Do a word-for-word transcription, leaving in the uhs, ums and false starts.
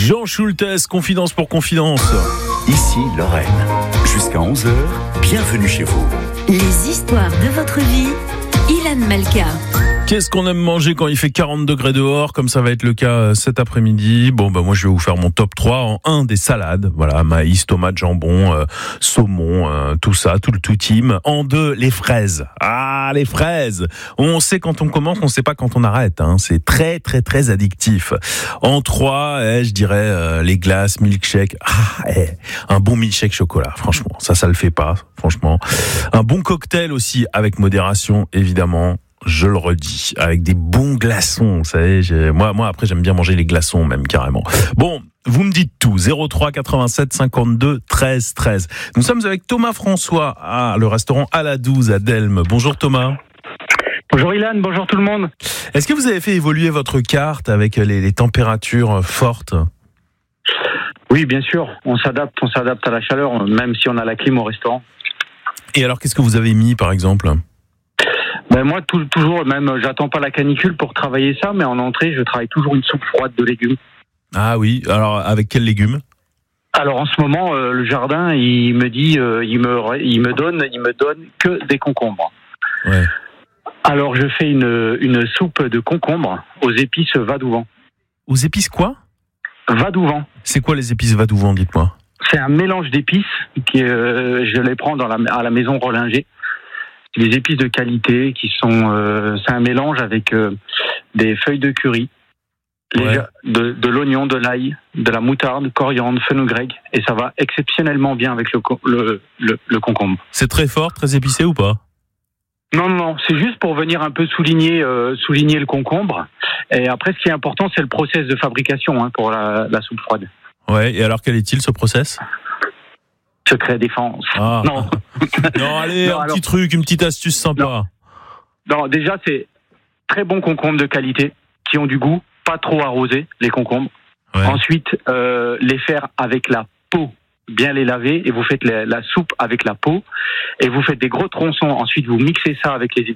Jean Schultes, confidence pour confidence. Ici Lorraine. Jusqu'à onze heures, bienvenue chez vous. Les histoires de votre vie, Ilan Malka. Qu'est-ce qu'on aime manger quand il fait quarante degrés dehors, comme ça va être le cas cet après-midi? Bon, bah moi je vais vous faire mon top trois en un des salades. Voilà, maïs, tomate, jambon, euh, saumon, euh, tout ça, tout le tout team. En deux, les fraises. Ah, les fraises. On sait quand on commence, on sait pas quand on arrête. Hein. C'est très, très, très addictif. En trois, eh, je dirais euh, les glaces, milkshake. Ah, eh, un bon milkshake chocolat. Franchement, ça, ça le fait pas. Franchement, un bon cocktail aussi avec modération, évidemment. Je le redis, avec des bons glaçons, vous savez, j'ai, moi, moi après j'aime bien manger les glaçons même carrément. Bon, vous me dites tout, zéro trois quatre-vingt-sept cinquante-deux treize treize. Nous sommes avec Thomas François, à le restaurant à la douze à Delme. Bonjour Thomas. Bonjour Ilan, bonjour tout le monde. Est-ce que vous avez fait évoluer votre carte avec les, les températures fortes ? Oui, bien sûr, on s'adapte, on s'adapte à la chaleur, même si on a la clim au restaurant. Et alors qu'est-ce que vous avez mis par exemple ? Ben moi, tout, toujours, même, j'attends pas la canicule pour travailler ça, mais en entrée, je travaille toujours une soupe froide de légumes. Ah oui, alors avec quels légumes ? Alors en ce moment, euh, le jardin, il me dit, euh, il me, il me donne, il me donne que des concombres. Ouais. Alors je fais une, une soupe de concombres aux épices Vadouvan. Aux épices quoi ? Vadouvan. C'est quoi les épices Vadouvan, dites-moi ? C'est un mélange d'épices qui, euh, je les prends dans la, à la maison Rollinger. Des épices de qualité qui sont, euh, c'est un mélange avec euh, des feuilles de curry, ouais. de, de l'oignon, de l'ail, de la moutarde, coriandre, fenugrec, et ça va exceptionnellement bien avec le, le, le, le concombre. C'est très fort, très épicé ou pas ? Non, non, non, c'est juste pour venir un peu souligner, euh, souligner le concombre. Et après, ce qui est important, c'est le process de fabrication hein, pour la, la soupe froide. Ouais. Et alors, quel est-il ce process ? Secret défense. Ah. Non. Non, allez, non, un alors, petit truc, une petite astuce sympa. Non. non, déjà, c'est très bons concombres de qualité, qui ont du goût, pas trop arrosés, les concombres. Ouais. Ensuite, euh, les faire avec la peau, bien les laver, et vous faites la, la soupe avec la peau, et vous faites des gros tronçons. Ensuite, vous mixez ça avec les